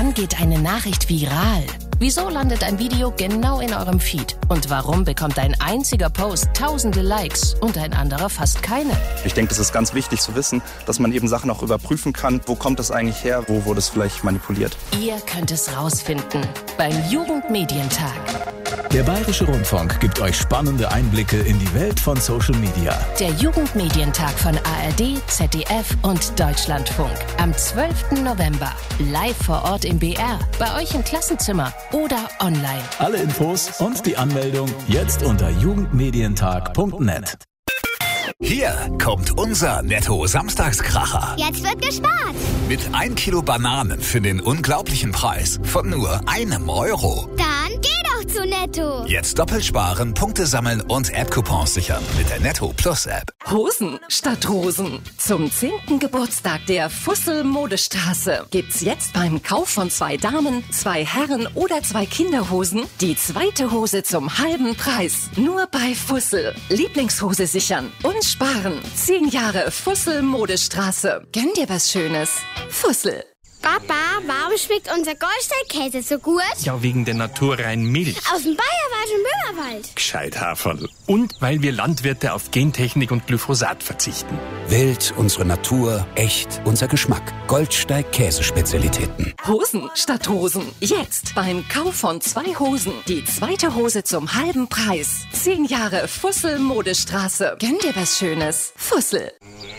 Wann geht eine Nachricht viral? Wieso landet ein Video genau in eurem Feed? Und warum bekommt ein einziger Post tausende Likes und ein anderer fast keine? Ich denke, es ist ganz wichtig zu wissen, dass man eben Sachen auch überprüfen kann. Wo kommt das eigentlich her? Wo wurde es vielleicht manipuliert? Ihr könnt es rausfinden beim Jugendmedientag. Der Bayerische Rundfunk gibt euch spannende Einblicke in die Welt von Social Media. Der Jugendmedientag von ARD, ZDF und Deutschlandfunk. Am 12. November. Live vor Ort im BR. Bei euch im Klassenzimmer oder online. Alle Infos und die Anmeldung jetzt unter jugendmedientag.net. Hier kommt unser Netto-Samstagskracher. Jetzt wird gespart. Mit 1 Kilo Bananen für den unglaublichen Preis von nur €1. Dann geh doch zu Netto. Jetzt doppelt sparen, Punkte sammeln und App-Coupons sichern mit der Netto Plus App. Hosen statt Hosen. Zum 10. Geburtstag der Fussel Modestraße gibt's jetzt beim Kauf von 2 Damen, 2 Herren oder 2 Kinderhosen die zweite Hose zum halben Preis. Nur bei Fussel. Lieblingshose sichern und sparen. 10 Jahre Fussel Modestraße. Gönn dir was Schönes. Fussel. Papa, warum schmeckt unser Goldstein-Käse so gut? Ja, wegen der naturreinen Milch. Aus dem bayerischen Böhmerwald. Gescheit, Haferl. Und weil wir Landwirte auf Gentechnik und Glyphosat verzichten. Wild, unsere Natur, echt, unser Geschmack. Goldsteig Käsespezialitäten. Hosen statt Hosen. Jetzt beim Kauf von 2 Hosen die zweite Hose zum halben Preis. 10 Jahre Fussel Modestraße. Gönn dir was Schönes. Fussel.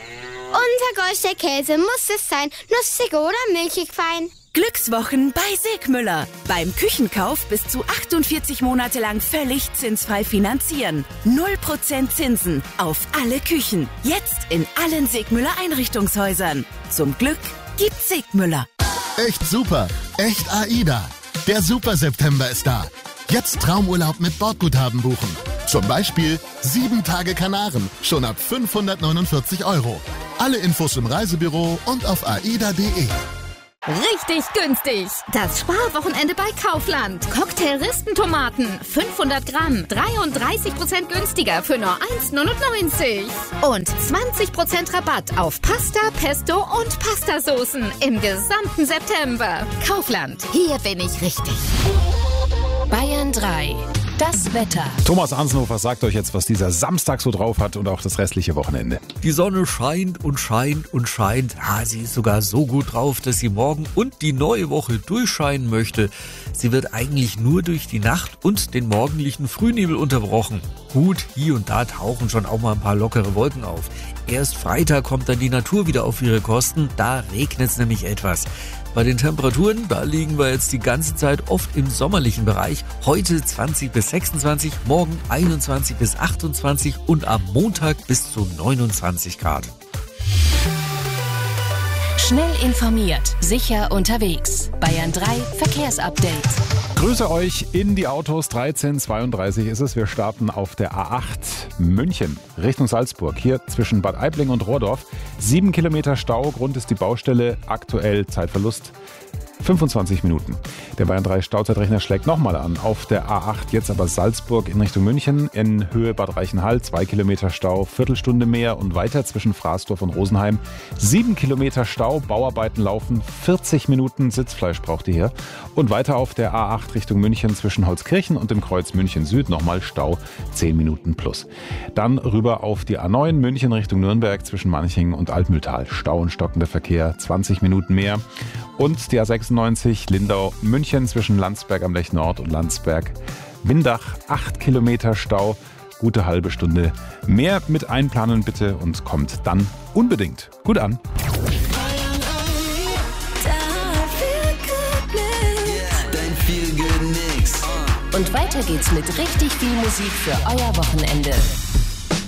Unser Goldstein-Käse muss es sein. Nussig oder milchig fein. Glückswochen bei Sigmüller. Beim Küchenkauf bis zu 48 Monate lang völlig zinsfrei finanzieren. 0% Zinsen auf alle Küchen. Jetzt in allen Sigmüller Einrichtungshäusern. Zum Glück gibt's Sigmüller. Echt super. Echt AIDA. Der Super September ist da. Jetzt Traumurlaub mit Bordguthaben buchen. Zum Beispiel 7 Tage Kanaren. Schon ab 549 €. Alle Infos im Reisebüro und auf aida.de. Richtig günstig. Das Sparwochenende bei Kaufland. Cocktail-Ristentomaten, 500 Gramm, 33% günstiger für nur 1,99. Und 20% Rabatt auf Pasta, Pesto und Pastasoßen im gesamten September. Kaufland, hier bin ich richtig. Bayern 3. Das Wetter. Thomas Ansnofer sagt euch jetzt, was dieser Samstag so drauf hat und auch das restliche Wochenende. Die Sonne scheint und scheint und scheint. Sie ist sogar so gut drauf, dass sie morgen und die neue Woche durchscheinen möchte. Sie wird eigentlich nur durch die Nacht und den morgendlichen Frühnebel unterbrochen. Gut, hier und da tauchen schon auch mal ein paar lockere Wolken auf. Erst Freitag kommt dann die Natur wieder auf ihre Kosten. Da regnet es nämlich etwas. Bei den Temperaturen, da liegen wir jetzt die ganze Zeit oft im sommerlichen Bereich. Heute 20 bis 26, morgen 21 bis 28 und am Montag bis zu 29 Grad. Schnell informiert, sicher unterwegs. Bayern 3 Verkehrsupdate. Grüße euch in die Autos. 13:32 ist es. Wir starten auf der A8 München Richtung Salzburg. Hier zwischen Bad Aibling und Rohrdorf. 7 Kilometer Stau. Grund ist die Baustelle. Aktuell Zeitverlust 25 Minuten. Der Bayern 3 Stauzeitrechner schlägt nochmal an. Auf der A8 jetzt aber Salzburg in Richtung München. In Höhe Bad Reichenhall 2 Kilometer Stau. Viertelstunde mehr und weiter zwischen Fraßdorf und Rosenheim. 7 Kilometer Stau. Bauarbeiten laufen. 40 Minuten Sitzfleisch braucht ihr hier. Und weiter auf der A8 Richtung München zwischen Holzkirchen und dem Kreuz München Süd nochmal Stau. 10 Minuten plus. Dann rüber auf die A9 München Richtung Nürnberg zwischen Manching und Altmühltal. Stau und stockender Verkehr. 20 Minuten mehr. Und die A96 Lindau-München zwischen Landsberg am Lech Nord und Landsberg-Windach. 8 Kilometer Stau, gute halbe Stunde. Mehr mit einplanen bitte und kommt dann unbedingt gut an. Und weiter geht's mit richtig viel Musik für euer Wochenende.